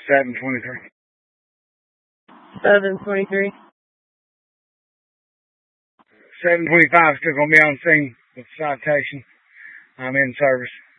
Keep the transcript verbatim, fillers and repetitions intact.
seven twenty-three. seven twenty-three. seven twenty-five still going to be on scene with citation. I'm in service.